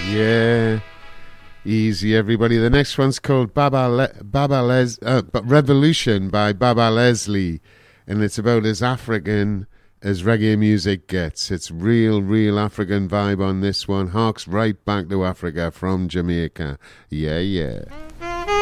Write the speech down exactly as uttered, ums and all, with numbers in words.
Yeah. Easy, everybody. The next one's called Baba Le- Baba Les- uh, Revolution by Baba Leslie, and it's about as African as reggae music gets. It's real, real African vibe on this one. Harks right back to Africa from Jamaica. Yeah, yeah.